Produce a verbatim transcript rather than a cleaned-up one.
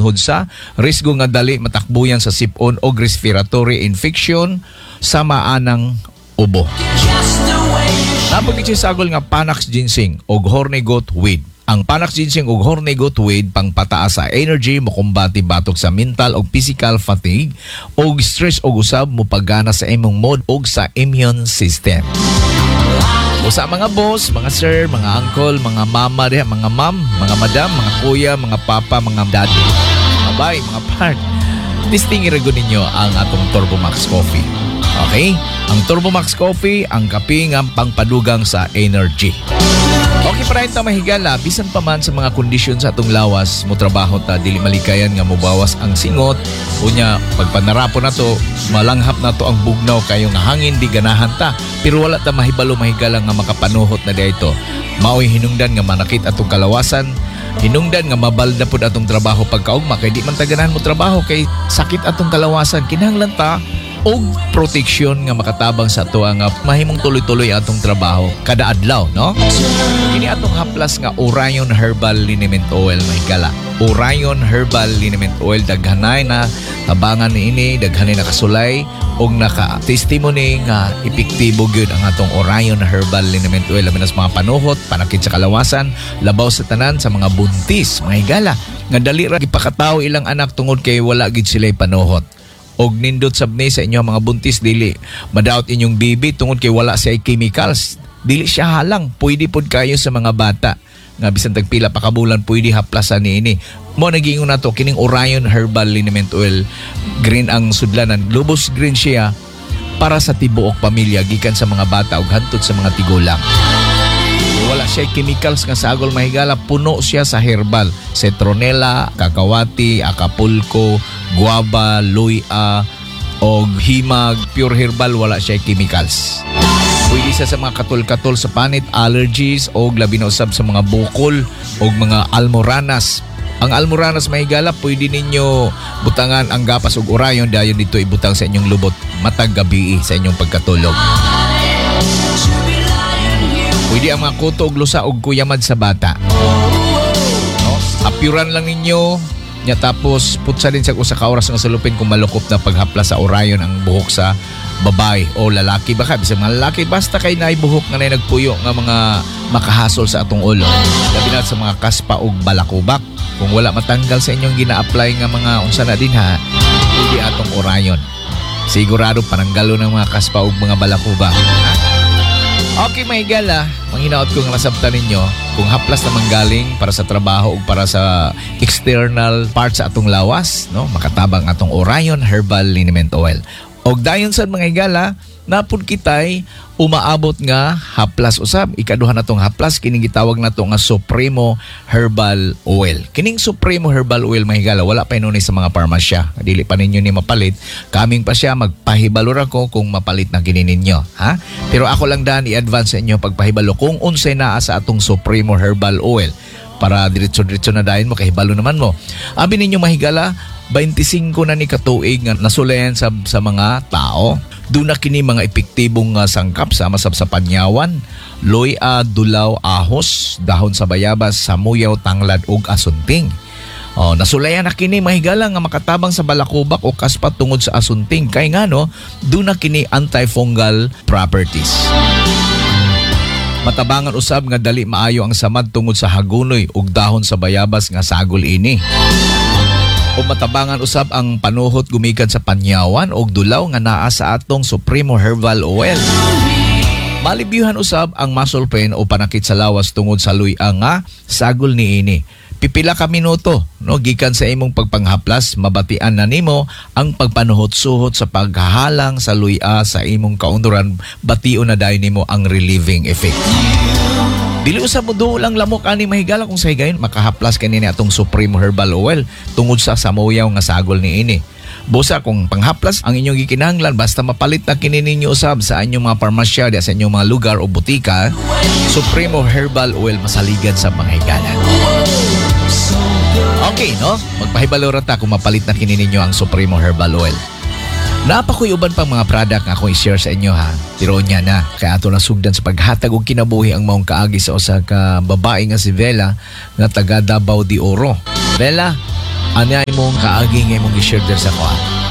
hinhod sa risgo nga dali matakbuyan sa sipon o respiratory infection sa maanang ubo. Napag sagol nga Panax ginseng o horny goat weed. Ang Panax ginseng ug horny goat weed pang pataas sa energy, mokumbati batok sa mental ug physical fatigue ug stress ug usab mo pagana sa imong mood ug sa immune system. Usa mga boss, mga sir, mga uncle, mga mama, diha, mga ma'am, mga madam, mga kuya, mga papa, mga daddy, mga bay, mga part. Testing irago ninyo ang atong Turbo Max Coffee. Okay? Ang Turbo Max Coffee, ang kape nga pangpadugang sa energy. Okay pa rin ta mahigala, bisan pa man sa mga kondisyon sa atong lawas, mo trabaho ta, dili malikayan nga mobawas ang singot. Unya, pagpanarapo na to, malanghap na to ang bugnaw kayo nga hangin, di ganahan ta. Pero wala ta mahibalo mahigala nga makapanuhot na dito. Maoy hinungdan nga manakit atong kalawasan, hinungdan nga mabalda pud atong trabaho pagkaugma, kay di man ta ganahan mo trabaho, kay sakit atong kalawasan. Kinahanglan ta og proteksyon nga makatabang sa ato nga mahimong tuloy-tuloy atong trabaho kada adlaw, no? Kini atong haplas nga Orion Herbal Liniment Oil, mahigala. Orion Herbal Liniment Oil, daghanay na tabangan niini, daghanay na kasulay og naka-testimony nga epektibo gyud ang atong Orion Herbal Liniment Oil labi na sa mga panuhot, panakit sa kalawasan, labaw sa tanan sa mga buntis, mahigala. Nga dali ra gipakataw ilang anak tungod kay wala gid sila panuhot. Og nindot sabni sa inyo mga buntis, dili madaot inyong bibi tungod kay wala siya chemicals, dili siya halang, pwede pod kayo sa mga bata nga bisan tagpila pa kabulan pwede haplasan niini. Mo nagiingon nato kining Orion Herbal Liniment Oil, green ang sudlanan, lubos green siya para sa tibuok pamilya gikan sa mga bata ug hantod sa mga tigulang. Wala siya chemicals nga sagol mahigala, puno siya sa herbal, citronella, kakawati, acapulco, guava, luya, o himag, pure herbal, wala siya chemicals. Pwede siya sa mga katol-katol sa panit, allergies, o labi na usab sa mga bukol, o mga almoranas. Ang almoranas mahigala, pwede ninyo butangan ang gapas ug Orion, dayon dito ibutang sa inyong lubot matag gabi sa inyong pagkatulog. Pwede ang mga kuto og lusa og kuyamad sa bata. No? Apyuran lang ninyo, nya tapos putsa din sa usa ka oras nga salupin kung malukop na paghapla sa Orion ang buhok sa babae o lalaki. Baka bisa mga lalaki, basta kay naay buhok nga nay nagpuyo nga mga makahasol sa atong ulo. Labi na sa mga kaspa og balakubak. Kung wala matanggal sa inyong gina-apply nga mga unsa na din ha, pwede atong Orion. Sigurado pananggalo ng mga kaspa og mga balakubak. Ha? Okay, mahigala, manghinaot ko nga nasabtan ninyo kung haplas na manggaling para sa trabaho o para sa external parts sa atong lawas, no? Makatabang atong Orion Herbal Liniment Oil. Og dayon sa mga higala, napud kitay umaabot nga haplas usab. Ikaduha na tong haplas, kining gitawag na to nga Supremo Herbal Oil. Kining Supremo Herbal Oil mahigala, wala pa inunay sa mga parmasya. Dili pa ninyo ni mapalit. Kaming pa siya, magpahibalor ako kung mapalit na kini ninyo. Ha? Pero ako lang daan i-advance sa inyo pagpahibalo kung unsay naa sa atong Supremo Herbal Oil. Para diretso-diretso na dahin mo, kahibalo naman mo. Abi ninyo mahigala, twenty-five na ni katuig nga nasulayan sa, sa mga tao. Doon na kini mga epektibong uh, sangkap sama sa panyawan, loya, dulaw, ahos, dahon sa bayabas, samuyaw, tanglad ug asunting. Oh, nasulayan na kini mahigala nga makatabang sa balakubak o kaspat tungod sa asunting. Kay nga no, doon na kini antifungal properties. Matabangan usab nga dali maayo ang samad tungod sa hagunoy ug dahon sa bayabas nga sagol ini. O matabangan usab ang panuhot gumikan sa panyawan o dulaw nga naa sa atong Supremo Herbal Oil. Malibyuhan usab ang muscle pain o panakit sa lawas tungod sa luya nga sagol niini. Pipila ka minuto, no, gikan sa imong pagpanghaplas, mabatian na nimo ang pagpanuhot-suhot sa paghahalang sa luya sa imong kaunduran, bation na dayon nimo ang relieving effect. Dili usab mo do lang lamok ani mahigala kung sa higayon makahaplas kanini atong Supremo Herbal Oil tungod sa samuyaw nga sagol niini. Busa kung panghaplas ang inyong gikinahanglan, basta mapalit na kini ninyo usab sa inyong mga parmasya, sa inyong mga lugar o butika, Supremo Herbal Oil masaligan sa mga higala. Okay, no? Magpahibalo ra ta kung mapalit na kini ninyo ang Supremo Herbal Oil. Napakoy uban pang mga product nga akong i-share sa inyo ha. Pero nya na, kaya ato nasugdan sa paghatag og kinabuhi ang maong kaagi sa usa ka babae nga si Vela nga taga Davao de Oro. Vela, ano imong kaagi nga imong i-share sa kuha?